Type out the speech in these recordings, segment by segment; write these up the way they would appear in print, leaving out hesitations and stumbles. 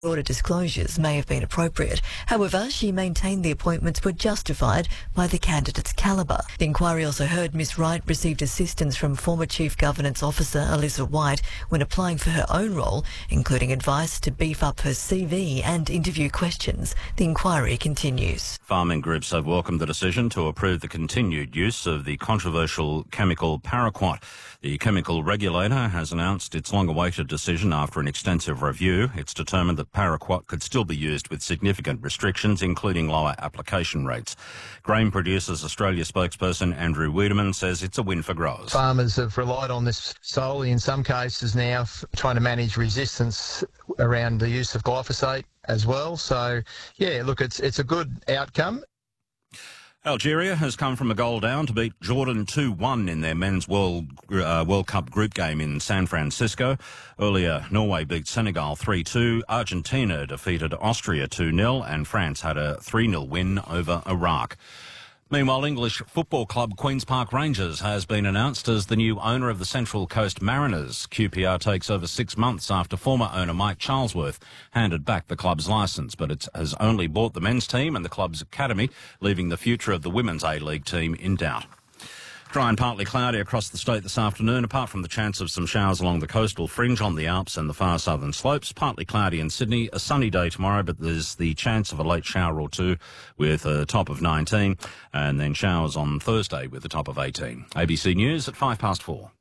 Broader disclosures may have been appropriate. However, she maintained the appointments were justified by the candidate's calibre. The inquiry also heard Ms Wright received assistance from former Chief Governance Officer Alyssa White when applying for her own role, including advice to beef up her CV and interview questions. The inquiry continues. Farming groups have welcomed the decision to approve the continued use of the controversial chemical paraquat. The chemical regulator has announced its long-awaited decision after an extensive review. It's determined that paraquat could still be used with significant restrictions, including lower application rates. Grain Producers Australia spokesperson Andrew Wiedemann says it's a win for growers. Farmers have relied on this solely in some cases now, trying to manage resistance around the use of glyphosate as well. So, yeah, look, it's a good outcome. Algeria has come from a goal down to beat Jordan 2-1 in their men's World Cup group game in San Francisco. Earlier, Norway beat Senegal 3-2, Argentina defeated Austria 2-0, and France had a 3-0 win over Iraq. Meanwhile, English football club Queen's Park Rangers has been announced as the new owner of the Central Coast Mariners. QPR takes over 6 months after former owner Mike Charlesworth handed back the club's licence, but it has only bought the men's team and the club's academy, leaving the future of the women's A-League team in doubt. Dry and partly cloudy across the state this afternoon, apart from the chance of some showers along the coastal fringe on the Alps and the far southern slopes. Partly cloudy in Sydney, a sunny day tomorrow, but there's the chance of a late shower or two with a top of 19, and then showers on Thursday with a top of 18. ABC News at 4:05.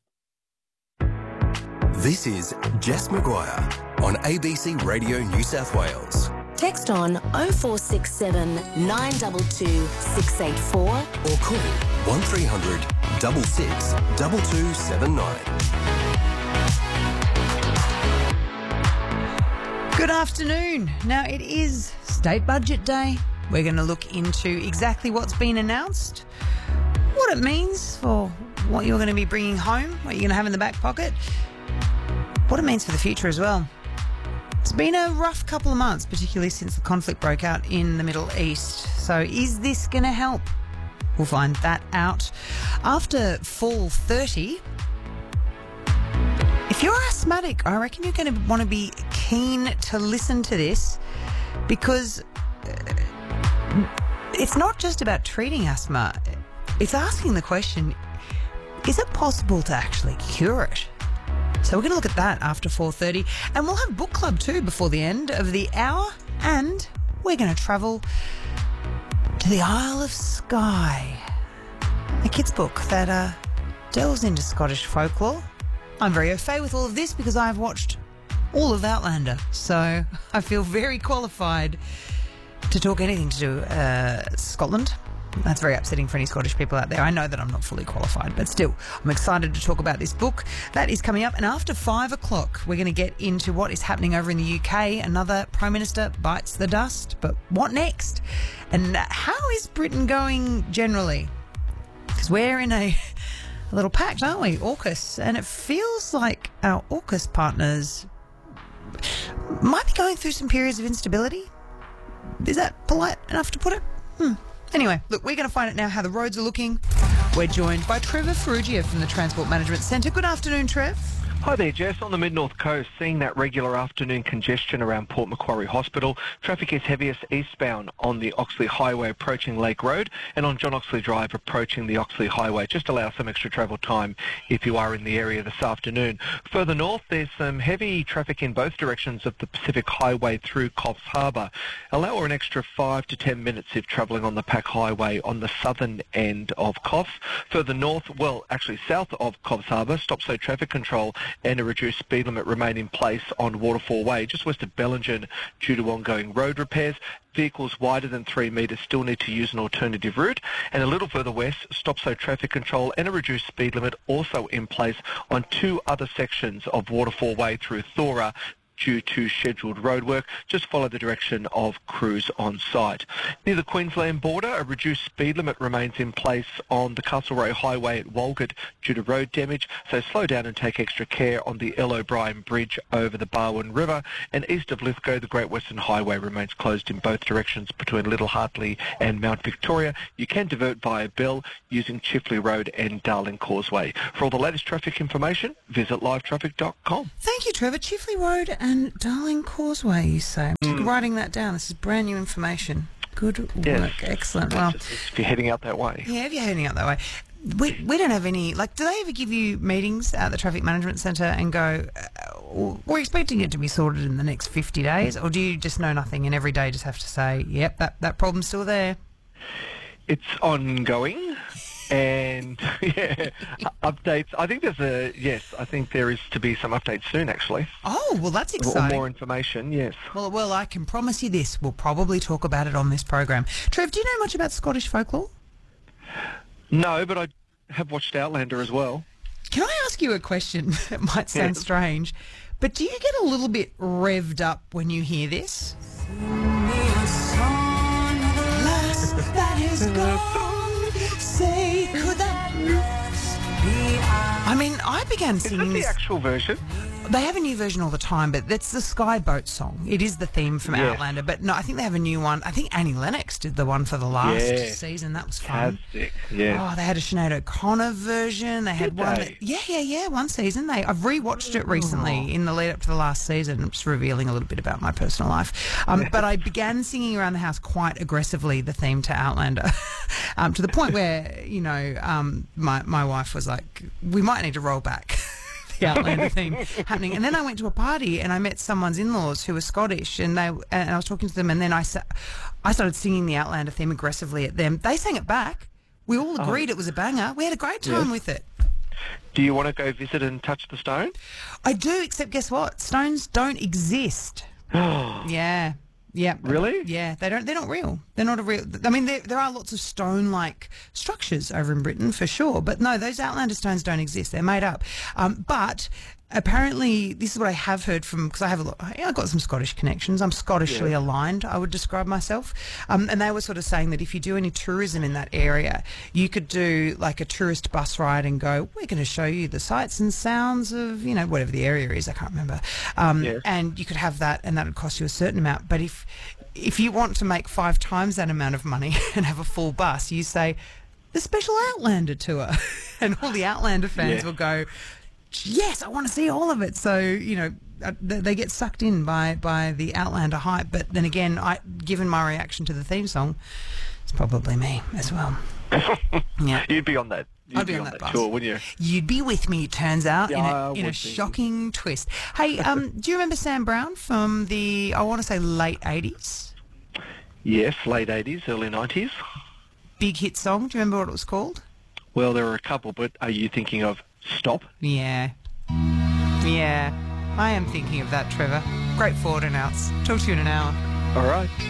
This is Jess Maguire on ABC Radio New South Wales. Text on 0467 922 684 or call 1300 66 2279. Good afternoon. Now, it is State Budget Day. We're going to look into exactly what's been announced, what it means for what you're going to be bringing home, what you're going to have in the back pocket, what it means for the future as well. It's been a rough couple of months, particularly since the conflict broke out in the Middle East. So is this going to help? We'll find that out after Fall 30. If you're asthmatic, I reckon you're going to want to be keen to listen to this, because it's not just about treating asthma. It's asking the question, is it possible to actually cure it? So we're going to look at that after 4:30, and we'll have book club too before the end of the hour, and we're going to travel to the Isle of Skye, a kid's book that delves into Scottish folklore. I'm very au fait with all of this because I've watched all of Outlander, so I feel very qualified to talk anything to do Scotland. That's very upsetting for any Scottish people out there. I know that I'm not fully qualified, but still, I'm excited to talk about this book. That is coming up. And after 5 o'clock, we're going to get into what is happening over in the UK. Another Prime Minister bites the dust. But what next? And how is Britain going generally? Because we're in a little pact, aren't we? AUKUS. And it feels like our AUKUS partners might be going through some periods of instability. Is that polite enough to put it? Anyway, look, we're going to find out now how the roads are looking. We're joined by Trevor Ferrugia from the Transport Management Centre. Good afternoon, Trev. Hi there, Jess. On the Mid-North Coast, seeing that regular afternoon congestion around Port Macquarie Hospital. Traffic is heaviest eastbound on the Oxley Highway approaching Lake Road and on John Oxley Drive approaching the Oxley Highway. Just allow some extra travel time if you are in the area this afternoon. Further north, there's some heavy traffic in both directions of the Pacific Highway through Coffs Harbour. Allow an extra 5 to 10 minutes if travelling on the Pack Highway on the southern end of Coffs. Further north, well, actually south of Coffs Harbour, stop-so traffic control and a reduced speed limit remain in place on Waterfall Way, just west of Bellingen, due to ongoing road repairs. Vehicles wider than 3 metres still need to use an alternative route. And a little further west, stop-so traffic control and a reduced speed limit also in place on 2 other sections of Waterfall Way through Thora, due to scheduled roadwork. Just follow the direction of crews on site. Near the Queensland border, a reduced speed limit remains in place on the Castlereagh Highway at Walgett due to road damage, so slow down and take extra care on the L. O'Brien Bridge over the Barwon River. And east of Lithgow, the Great Western Highway remains closed in both directions between Little Hartley and Mount Victoria. You can divert via Bell using Chifley Road and Darling Causeway. For all the latest traffic information, visit livetraffic.com. Thank you, Trevor. Chifley Road and And Darling Causeway, you say. I'm writing that down. This is brand new information. Good work. Excellent. Well, if you're heading out that way. Yeah, if you're heading out that way. We don't have any, like, do they ever give you meetings at the Traffic Management Centre and go, we're expecting it to be sorted in the next 50 days, or do you just know nothing and every day just have to say, yep, that problem's still there? It's ongoing, and updates. I think I think there is to be some updates soon, actually. Oh, well, that's exciting. Or more information, yes. Well, I can promise you this. We'll probably talk about it on this program. Trev, do you know much about Scottish folklore? No, but I have watched Outlander as well. Can I ask you a question? It might sound strange, but do you get a little bit revved up when you hear this? That is gone. Say, could that be? I mean, I began singing Is this the actual version? They have a new version all the time, but that's the Skyboat song. It is the theme from Outlander, but no, I think they have a new one. I think Annie Lennox did the one for the last season. That was fun. Fantastic, yeah. Oh, they had a Sinead O'Connor version. They had one. One season. I've rewatched it recently in the lead up to the last season. I'm just revealing a little bit about my personal life. But I began singing around the house quite aggressively the theme to Outlander, to the point where my wife was like, "We might need to roll back." The Outlander theme happening. And then I went to a party and I met someone's in-laws who were Scottish, and I was talking to them, and then I started singing the Outlander theme aggressively at them. They sang it back. We all agreed it was a banger. We had a great time with it. Do you want to go visit and touch the stone? I do, except guess what? Stones don't exist. Yeah. Yeah. Really? Yeah, they don't. They're not real. They're not a real. I mean, there are lots of stone-like structures over in Britain for sure, but no, those Outlander stones don't exist. They're made up. But apparently, this is what I have heard from, because I've got some Scottish connections. I'm Scottishly aligned, I would describe myself. And they were sort of saying that if you do any tourism in that area, you could do like a tourist bus ride and go, we're going to show you the sights and sounds of, whatever the area is, I can't remember. And you could have that, and that would cost you a certain amount. But if you want to make 5 times that amount of money and have a full bus, you say, the special Outlander tour. And all the Outlander fans will go, yes, I want to see all of it. So, they get sucked in by the Outlander hype. But then again, given my reaction to the theme song, it's probably me as well. Yeah, You'd be on that. I'd be on that bus. Tour, wouldn't you? You'd be with me, it turns out, Yeah, in a shocking twist. Hey, do you remember Sam Brown from the, I want to say, late 80s? Yes, late 80s, early 90s. Big hit song. Do you remember what it was called? Well, there were a couple, but are you thinking of Stop? Yeah. I am thinking of that, Trevor. Great forward announce. Talk to you in an hour. All right.